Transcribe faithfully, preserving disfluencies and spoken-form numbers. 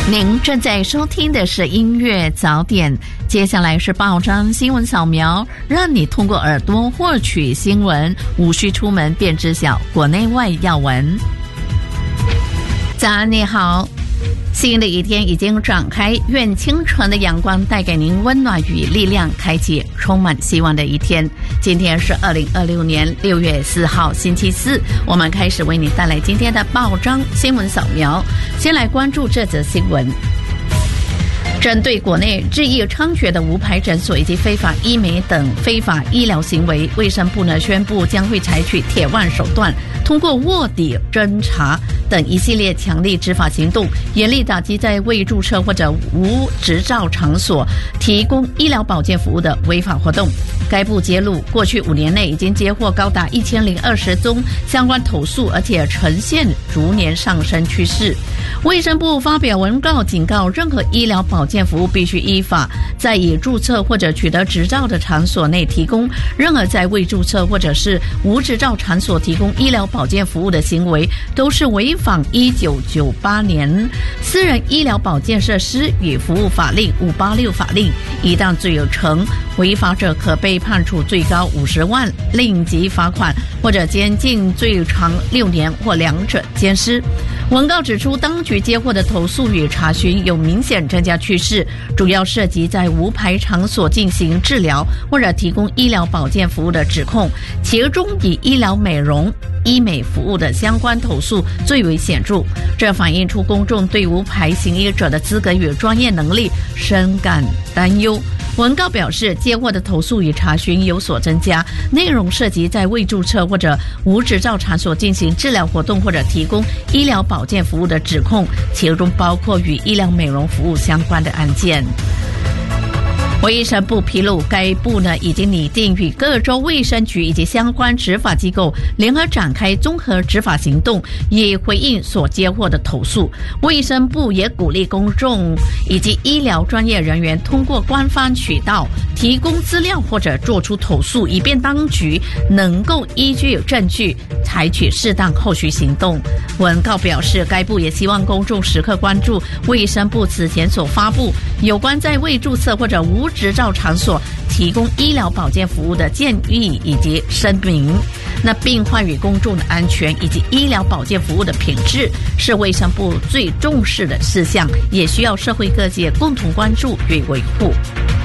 您正在收听的是音乐早点，接下来是报章新闻扫描，让你通过耳朵获取新闻，无需出门便知晓国内外要闻。早安，你好。新的一天已经展开，愿清晨的阳光带给您温暖与力量，开启充满希望的一天。今天是二零二六年六月四号星期四，我们开始为你带来今天的报章新闻扫描。先来关注这则新闻。针对国内日益猖獗的无牌诊所以及非法医美等非法医疗行为，卫生部呢宣布将会采取铁腕手段，通过卧底、侦查等一系列强力执法行动，严厉打击在未注册或者无执照场所提供医疗保健服务的违法活动。该部揭露，过去五年内已经接获高达一千零二十宗相关投诉，而且呈现逐年上升趋势。卫生部发表文告警告，任何医疗保健服务必须依法在已注册或者取得执照的场所内提供，任何在未注册或者是无执照场所提供医疗保健服务的行为，都是违反一九九八年私人医疗保健设施与服务法令五八六法令，一旦罪有成，违法者可被判处最高五十万令及罚款，或者监禁最长六年或两者兼施。文告指出，当局接获的投诉与查询有明显增加趋势，主要涉及在无牌场所进行治疗或者提供医疗保健服务的指控，其中以医疗美容、医美服务的相关投诉最为显著，这反映出公众对无牌行医者的资格与专业能力深感担忧。文告表示，接获的投诉与查询有所增加，内容涉及在未注册或者无执照场所进行治疗活动或者提供医疗保健服务的指控，其中包括与医疗美容服务相关的案件。卫生部披露，该部呢已经拟定与各州卫生局以及相关执法机构联合展开综合执法行动，以回应所接获的投诉。卫生部也鼓励公众以及医疗专业人员通过官方渠道提供资料或者做出投诉，以便当局能够依据证据采取适当后续行动。文告表示，该部也希望公众时刻关注卫生部此前所发布有关在未注册或者无执照场所提供医疗保健服务的建议以及声明。那病患与公众的安全以及医疗保健服务的品质是卫生部最重视的事项，也需要社会各界共同关注与维护。